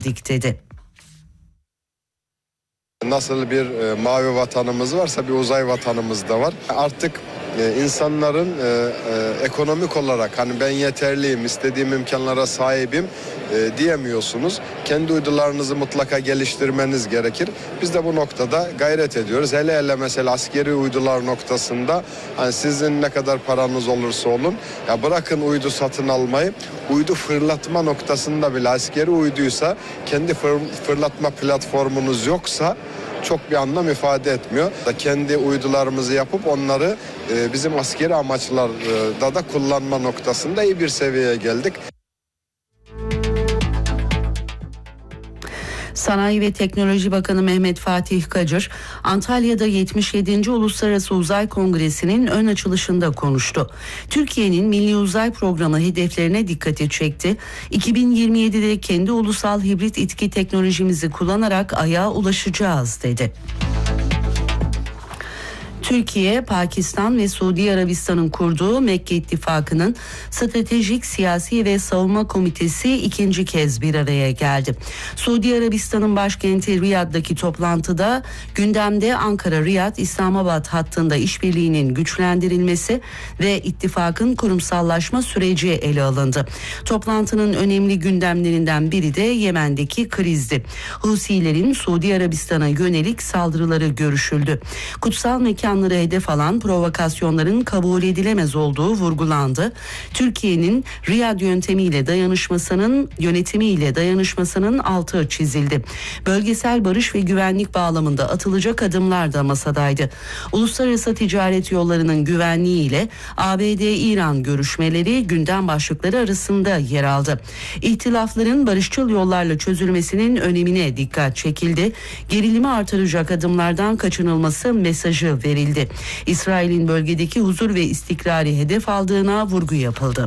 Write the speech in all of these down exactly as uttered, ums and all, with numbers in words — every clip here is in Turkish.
dedi. Nasıl bir e, mavi vatanımız varsa bir uzay vatanımız da var. Artık e, insanların e, e, ekonomik olarak hani ben yeterliyim, istediğim imkanlara sahibim e, diyemiyorsunuz. Kendi uydularınızı mutlaka geliştirmeniz gerekir. Biz de bu noktada gayret ediyoruz. Hele hele mesela askeri uydular noktasında hani sizin ne kadar paranız olursa olun ya bırakın uydu satın almayı, uydu fırlatma noktasında bile askeri uyduysa kendi fırlatma platformunuz yoksa çok bir anlam ifade etmiyor. Kendi uydularımızı yapıp onları e, bizim askeri amaçlarda da kullanma noktasında iyi bir seviyeye geldik. Sanayi ve Teknoloji Bakanı Mehmet Fatih Kacır, Antalya'da yetmiş yedinci Uluslararası Uzay Kongresi'nin ön açılışında konuştu. Türkiye'nin Milli Uzay Programı hedeflerine dikkati çekti. iki bin yirmi yedide kendi ulusal hibrit itki teknolojimizi kullanarak Ay'a ulaşacağız dedi. Türkiye, Pakistan ve Suudi Arabistan'ın kurduğu Mekke İttifakı'nın Stratejik Siyasi ve Savunma Komitesi ikinci kez bir araya geldi. Suudi Arabistan'ın başkenti Riyad'daki toplantıda gündemde Ankara-Riyad-İslamabad hattında işbirliğinin güçlendirilmesi ve ittifakın kurumsallaşma süreci ele alındı. Toplantının önemli gündemlerinden biri de Yemen'deki krizdi. Husilerin Suudi Arabistan'a yönelik saldırıları görüşüldü. Kutsal mekan hedef alan provokasyonların kabul edilemez olduğu vurgulandı. Türkiye'nin Riyad yöntemiyle dayanışmasının yönetimiyle dayanışmasının altı çizildi. Bölgesel barış ve güvenlik bağlamında atılacak adımlar da masadaydı. Uluslararası ticaret yollarının güvenliği ile A B D-İran görüşmeleri gündem başlıkları arasında yer aldı. İhtilafların barışçıl yollarla çözülmesinin önemine dikkat çekildi. Gerilimi artıracak adımlardan kaçınılması mesajı verildi. İsrail'in bölgedeki huzur ve istikrarı hedef aldığına vurgu yapıldı.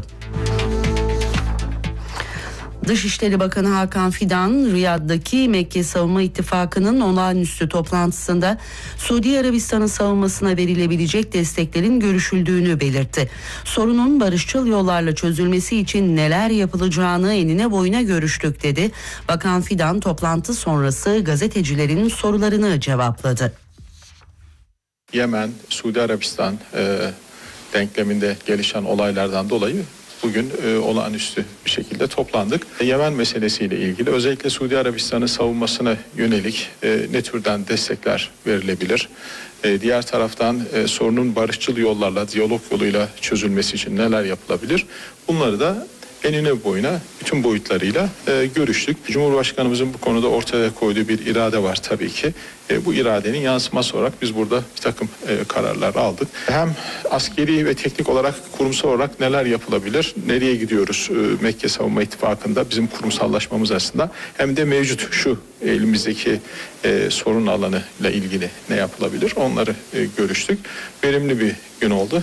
Dışişleri Bakanı Hakan Fidan, Riyad'daki Mekke Savunma İttifakı'nın olağanüstü toplantısında Suudi Arabistan'ın savunmasına verilebilecek desteklerin görüşüldüğünü belirtti. Sorunun barışçıl yollarla çözülmesi için neler yapılacağını enine boyuna görüştük dedi. Bakan Fidan toplantı sonrası gazetecilerin sorularını cevapladı. Yemen, Suudi Arabistan e, denkleminde gelişen olaylardan dolayı bugün e, olağanüstü bir şekilde toplandık. Yemen meselesiyle ilgili özellikle Suudi Arabistan'ın savunmasına yönelik e, ne türden destekler verilebilir? E, diğer taraftan e, sorunun barışçıl yollarla, diyalog yoluyla çözülmesi için neler yapılabilir? Bunları da enine boyuna bütün boyutlarıyla e, görüştük. Cumhurbaşkanımızın bu konuda ortaya koyduğu bir irade var tabii ki. E, bu iradenin yansıması olarak biz burada bir takım e, kararlar aldık. Hem askeri ve teknik olarak kurumsal olarak neler yapılabilir, nereye gidiyoruz e, Mekke Savunma İttifakı'nda bizim kurumsallaşmamız aslında, hem de mevcut şu elimizdeki e, sorun alanı ile ilgili ne yapılabilir onları e, görüştük. Verimli bir gün oldu.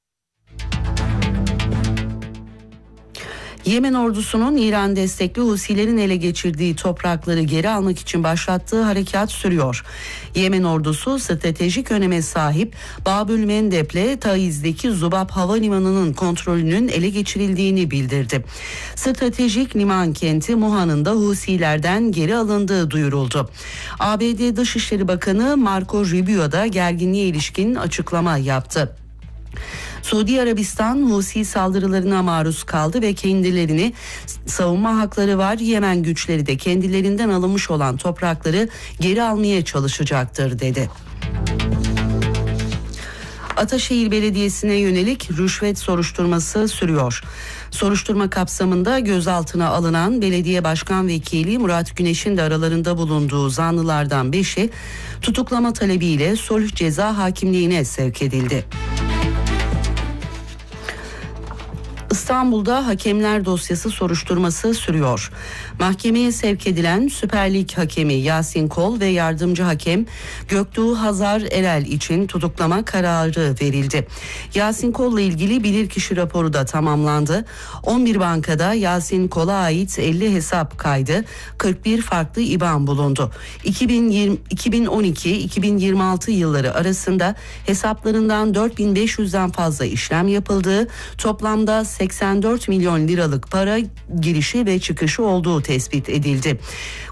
Yemen ordusunun İran destekli Husilerin ele geçirdiği toprakları geri almak için başlattığı harekat sürüyor. Yemen ordusu stratejik öneme sahip Babül Mendeb'le Taiz'deki Zubab Havalimanı'nın kontrolünün ele geçirildiğini bildirdi. Stratejik liman kenti Muhan'ın da Husilerden geri alındığı duyuruldu. A B D Dışişleri Bakanı Marco Rubio da gerginliğe ilişkin açıklama yaptı. Suudi Arabistan Husi saldırılarına maruz kaldı ve kendilerini savunma hakları var. Yemen güçleri de kendilerinden alınmış olan toprakları geri almaya çalışacaktır dedi. Ataşehir Belediyesi'ne yönelik rüşvet soruşturması sürüyor. Soruşturma kapsamında gözaltına alınan belediye başkan vekili Murat Güneş'in de aralarında bulunduğu zanlılardan beşi tutuklama talebiyle sulh ceza hakimliğine sevk edildi. İstanbul'da hakemler dosyası soruşturması sürüyor. Mahkemeye sevk edilen Süper Lig hakemi Yasin Kol ve yardımcı hakem Göktuğ Hazar Erel için tutuklama kararı verildi. Yasin Kol'la ilgili bilirkişi raporu da tamamlandı. on bir bankada Yasin Kol'a ait elli hesap kaydı, kırk bir farklı İ B A N bulundu. iki bin yirmi, iki bin on iki iki bin yirmi altı yılları arasında hesaplarından dört bin beş yüzden fazla işlem yapıldığı, toplamda seksen seksen dört milyon liralık para girişi ve çıkışı olduğu tespit edildi.